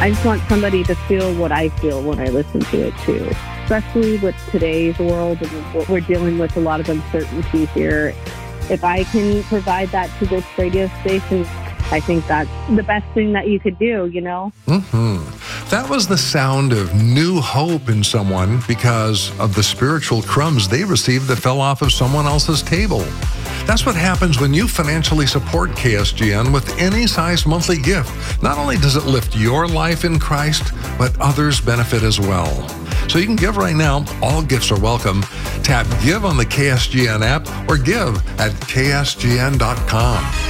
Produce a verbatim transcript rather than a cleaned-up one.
I just want somebody to feel what I feel when I listen to it too, especially with today's world and what we're dealing with, a lot of uncertainty here. If I can provide that to this radio station, I think that's the best thing that you could do, you know? Mm-hmm. That was the sound of new hope in someone because of the spiritual crumbs they received that fell off of someone else's table. That's what happens when you financially support K S G N with any size monthly gift. Not only does it lift your life in Christ, but others benefit as well. So you can give right now. All gifts are welcome. Tap Give on the K S G N app or give at K S G N dot com.